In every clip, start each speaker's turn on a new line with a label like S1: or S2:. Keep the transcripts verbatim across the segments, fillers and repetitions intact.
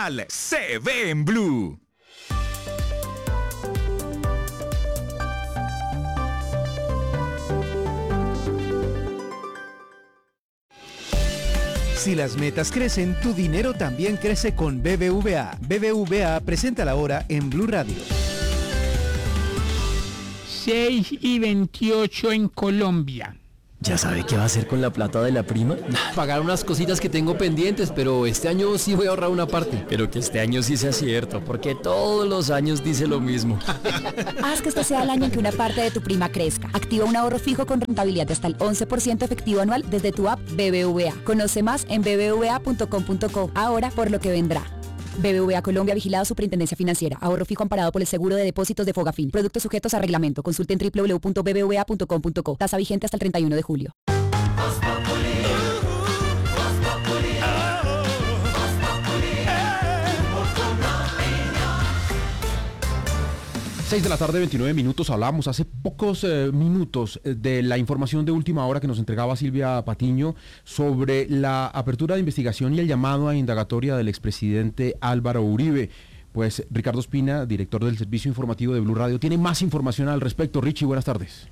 S1: Nacional se ve en Blue.
S2: Si las metas crecen, tu dinero también crece con B B V A. B B V A presenta la hora en Blue Radio.
S3: seis y veintiocho en Colombia.
S4: ¿Ya sabe qué va a hacer con la plata de la prima? Pagar unas cositas que tengo pendientes, pero este año sí voy a ahorrar una parte. Pero que este año sí sea cierto, porque todos los años dice lo mismo.
S5: Haz que este sea el año en que una parte de tu prima crezca. Activa un ahorro fijo con rentabilidad de hasta el once por ciento efectivo anual desde tu app B B V A. Conoce más en b b v a punto com punto co. Ahora por lo que vendrá. B B V A Colombia, vigilado Superintendencia Financiera. Ahorro fijo amparado por el seguro de depósitos de Fogafín. Productos sujetos a reglamento. Consulte en w w w punto b b v a punto com punto co. Tasa vigente hasta el treinta y uno de julio.
S6: seis de la tarde, veintinueve minutos. Hablábamos hace pocos eh, minutos eh, de la información de última hora que nos entregaba Silvia Patiño sobre la apertura de investigación y el llamado a indagatoria del expresidente Álvaro Uribe. Pues Ricardo Espina, director del servicio informativo de Blue Radio, tiene más información al respecto. Richie, buenas tardes.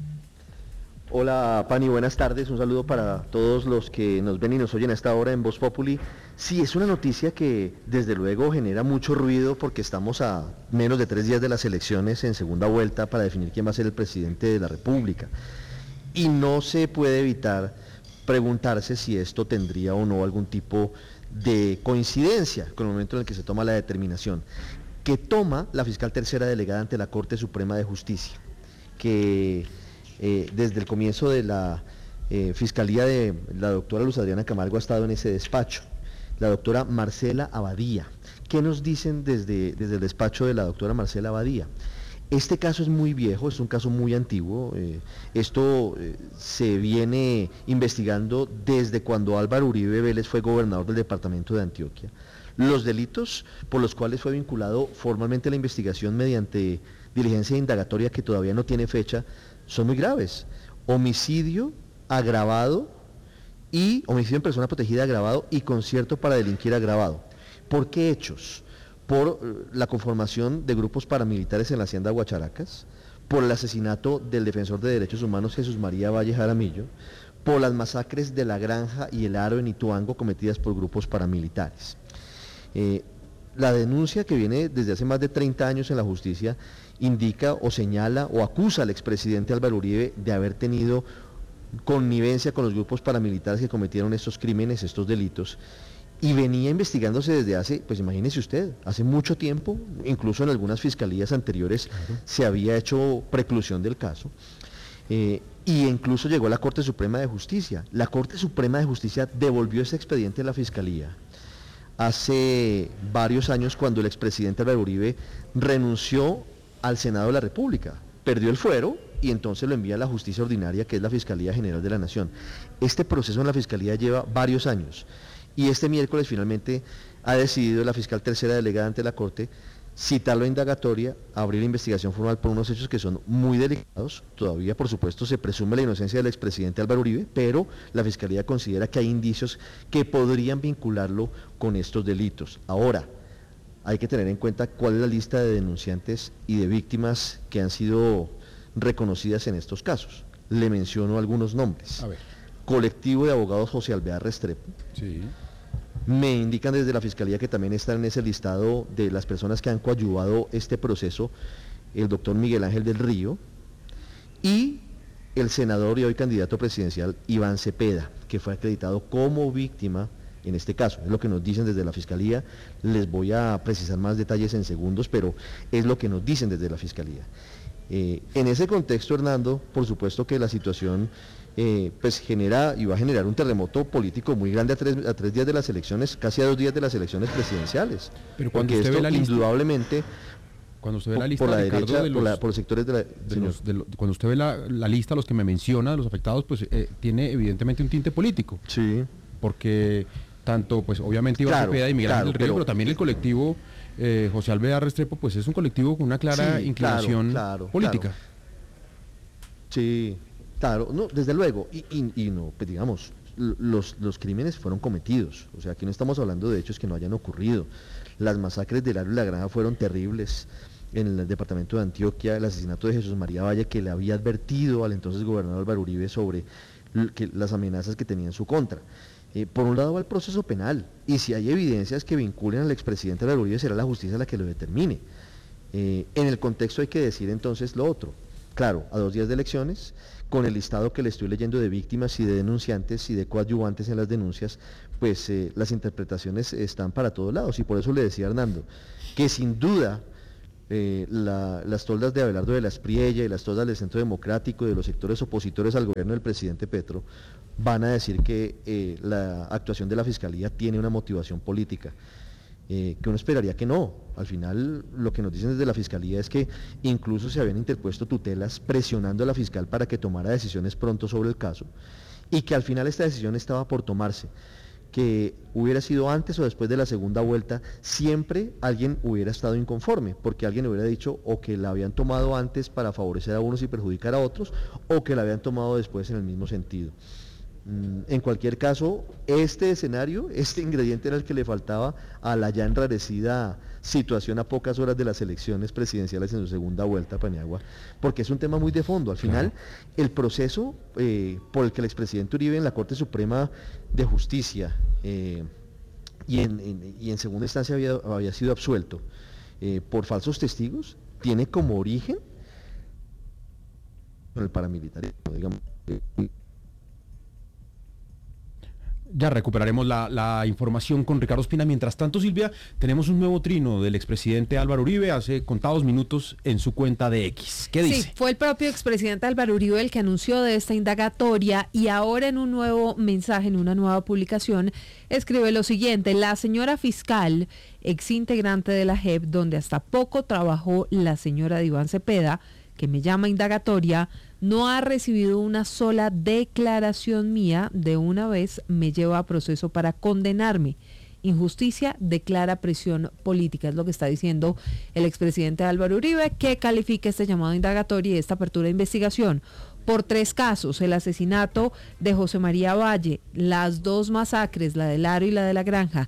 S7: Hola Pani, buenas tardes, un saludo para todos los que nos ven y nos oyen a esta hora en Voz Populi. Sí, es una noticia que desde luego genera mucho ruido porque estamos a menos de tres días de las elecciones en segunda vuelta para definir quién va a ser el presidente de la República. Y no se puede evitar preguntarse si esto tendría o no algún tipo de coincidencia con el momento en el que se toma la determinación que toma la fiscal tercera delegada ante la Corte Suprema de Justicia, que Eh, desde el comienzo de la eh, fiscalía de la doctora Luz Adriana Camargo ha estado en ese despacho, la doctora Marcela Abadía. ¿Qué nos dicen desde, desde el despacho de la doctora Marcela Abadía? Este caso es muy viejo, es un caso muy antiguo, eh, esto eh, se viene investigando desde cuando Álvaro Uribe Vélez fue gobernador del departamento de Antioquia. Los delitos por los cuales fue vinculado formalmente la investigación mediante diligencia indagatoria que todavía no tiene fecha son muy graves: homicidio agravado y homicidio en persona protegida agravado y concierto para delinquir agravado. ¿Por qué hechos? Por la conformación de grupos paramilitares en la hacienda Guacharacas, por el asesinato del defensor de derechos humanos Jesús María Valle Jaramillo, por las masacres de La Granja y El Aro en Ituango cometidas por grupos paramilitares. Eh, la denuncia que viene desde hace más de treinta años en la justicia indica o señala o acusa al expresidente Álvaro Uribe de haber tenido connivencia con los grupos paramilitares que cometieron estos crímenes, estos delitos, y venía investigándose desde hace, pues imagínese usted, hace mucho tiempo, incluso en algunas fiscalías anteriores claro. se había hecho preclusión del caso, eh, y incluso llegó a la Corte Suprema de Justicia. La Corte Suprema de Justicia devolvió ese expediente a la Fiscalía hace varios años, cuando el expresidente Álvaro Uribe renunció al Senado de la República, perdió el fuero y entonces lo envía a la Justicia Ordinaria, que es la Fiscalía General de la Nación. Este proceso en la Fiscalía lleva varios años y este miércoles finalmente ha decidido la fiscal tercera delegada ante la Corte citarlo a indagatoria, abrir investigación formal por unos hechos que son muy delicados. Todavía, por supuesto, se presume la inocencia del expresidente Álvaro Uribe, pero la Fiscalía considera que hay indicios que podrían vincularlo con estos delitos. Ahora, hay que tener en cuenta cuál es la lista de denunciantes y de víctimas que han sido reconocidas en estos casos. Le menciono algunos nombres.
S6: A ver.
S7: Colectivo de abogados José Alvear Restrepo.
S6: Sí.
S7: Me indican desde la Fiscalía que también están en ese listado de las personas que han coadyuvado este proceso el doctor Miguel Ángel del Río y el senador y hoy candidato presidencial Iván Cepeda, que fue acreditado como víctima en este caso. Es lo que nos dicen desde la Fiscalía. Les voy a precisar más detalles en segundos, pero es lo que nos dicen desde la Fiscalía. Eh, en ese contexto, Hernando, por supuesto que la situación eh, pues genera y va a generar un terremoto político muy grande a tres, a tres días de las elecciones, casi a dos días de las elecciones presidenciales.
S6: Pero cuando
S7: porque
S6: usted
S7: esto
S6: ve la lista,
S7: indudablemente
S6: cuando usted ve la lista
S7: por la
S6: Ricardo,
S7: derecha,
S6: de los,
S7: por, la, por los sectores de la
S6: de los, de lo, cuando usted ve la, la lista, los que me menciona, los afectados, pues eh, tiene evidentemente un tinte político.
S7: Sí.
S6: Porque tanto, pues obviamente Iván
S7: claro,
S6: Cepeda y Miguel
S7: claro,
S6: Ángel del Río, pero,
S7: pero
S6: también el colectivo eh, José Alvear Restrepo, pues es un colectivo con una clara
S7: sí,
S6: inclinación
S7: claro, claro,
S6: política.
S7: Claro. Sí, claro, no, desde luego, y, y, y no, pues digamos, los, los crímenes fueron cometidos, o sea, aquí no estamos hablando de hechos que no hayan ocurrido. Las masacres del Aro y la Granja fueron terribles. En el departamento de Antioquia, el asesinato de Jesús María Valle, que le había advertido al entonces gobernador Álvaro Uribe sobre que, las amenazas que tenía en su contra. Eh, por un lado va el proceso penal, y si hay evidencias que vinculen al expresidente Álvaro Uribe, será la justicia la que lo determine. Eh, en el contexto hay que decir entonces lo otro. Claro, a dos días de elecciones, con el listado que le estoy leyendo de víctimas y de denunciantes y de coadyuvantes en las denuncias, pues eh, las interpretaciones están para todos lados, y por eso le decía a Hernando, que sin duda eh, la, las toldas de Abelardo de la Espriella y las toldas del Centro Democrático y de los sectores opositores al gobierno del presidente Petro van a decir que eh, la actuación de la Fiscalía tiene una motivación política. Eh, que uno esperaría que no. Al final lo que nos dicen desde la Fiscalía es que incluso se habían interpuesto tutelas presionando a la fiscal para que tomara decisiones pronto sobre el caso, y que al final esta decisión estaba por tomarse, que hubiera sido antes o después de la segunda vuelta, siempre alguien hubiera estado inconforme, porque alguien hubiera dicho o que la habían tomado antes para favorecer a unos y perjudicar a otros, o que la habían tomado después en el mismo sentido. En cualquier caso, este escenario, este ingrediente era el que le faltaba a la ya enrarecida situación a pocas horas de las elecciones presidenciales en su segunda vuelta a Paniagua, porque es un tema muy de fondo. Al final, el proceso eh, por el que el expresidente Uribe en la Corte Suprema de Justicia eh, y, en, en, y en segunda instancia había, había sido absuelto eh, por falsos testigos, tiene como origen el paramilitarismo, digamos.
S6: Ya recuperaremos la, la información con Ricardo Ospina. Mientras tanto, Silvia, tenemos un nuevo trino del expresidente Álvaro Uribe hace contados minutos en su cuenta de X. ¿Qué dice?
S8: Sí, fue el propio expresidente Álvaro Uribe el que anunció de esta indagatoria, y ahora en un nuevo mensaje, en una nueva publicación, escribe lo siguiente: la señora fiscal, ex integrante de la J E P, donde hasta poco trabajó la señora Diván Cepeda, que me llama indagatoria, no ha recibido una sola declaración mía. De una vez me lleva a proceso para condenarme. Injusticia, declara presión política. Es lo que está diciendo el expresidente Álvaro Uribe, que califica este llamado indagatoria y esta apertura de investigación por tres casos: el asesinato de José María Valle, las dos masacres, la del Aro y la de la Granja,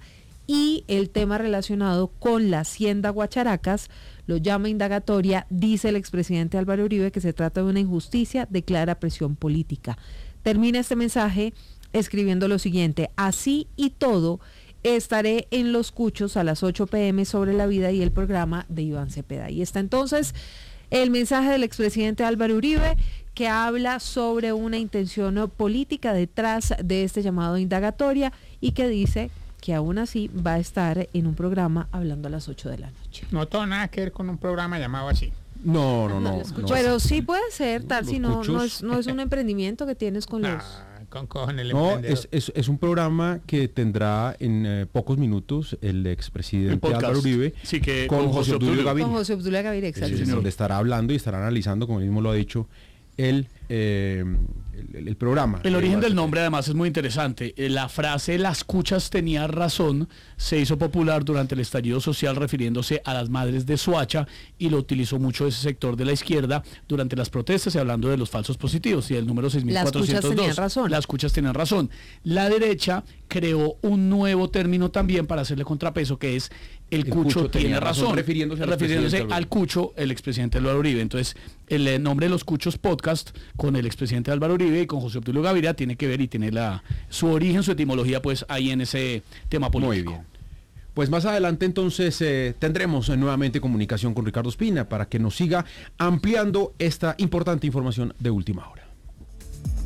S8: y el tema relacionado con la hacienda Guacharacas. Lo llama indagatoria, dice el expresidente Álvaro Uribe que se trata de una injusticia, declara presión política. Termina este mensaje escribiendo lo siguiente: así y todo, estaré en Los Cuchos a las ocho pe eme sobre la vida y el programa de Iván Cepeda. Y está entonces el mensaje del expresidente Álvaro Uribe, que habla sobre una intención política detrás de este llamado indagatoria, y que dice que aún así va a estar en un programa hablando a las ocho de la noche.
S3: No todo nada que ver con un programa llamado así.
S6: No, no, no. no
S8: Pero sí puede ser, tal,
S6: Los
S8: si no, no,
S6: Cuchos.
S8: es, no es un emprendimiento que tienes con los...
S3: Ah, con, con el
S6: No,
S3: emprendedor.
S6: es, es, es un programa que tendrá en eh, pocos minutos el expresidente
S9: El podcast.
S6: Álvaro Uribe
S9: Sí, que
S6: con,
S9: con
S6: José
S9: José
S6: Obdulio
S9: Obdulio.
S6: Gaviria.
S8: Con José Obdulio Gaviria, exacto.
S6: Sí, donde estará hablando y estará analizando, como él mismo lo ha dicho, el, eh, el, el programa.
S9: El origen
S6: Eh,
S9: del nombre además es muy interesante. Eh, La frase "las cuchas tenía razón" se hizo popular durante el estallido social refiriéndose a las madres de Soacha, y lo utilizó mucho ese sector de la izquierda durante las protestas y hablando de los falsos positivos y del número seis mil cuatrocientos dos.
S8: Las cuchas tenían razón.
S9: Las cuchas tenían razón. La derecha creó un nuevo término también para hacerle contrapeso, que es el,
S6: El
S9: cucho,
S6: cucho
S9: tiene
S6: tenía
S9: razón,
S6: razón, refiriéndose al
S9: refiriéndose
S6: expresidente
S9: al cucho, el expresidente Álvaro Uribe. Entonces, el eh, nombre de Los Cuchos Podcast con el expresidente Álvaro Uribe y con José Obdulio Gaviria tiene que ver y tiene la su origen, su etimología, pues ahí en ese tema político.
S6: Muy bien. Pues más adelante entonces eh, tendremos eh, nuevamente comunicación con Ricardo Ospina para que nos siga ampliando esta importante información de última hora.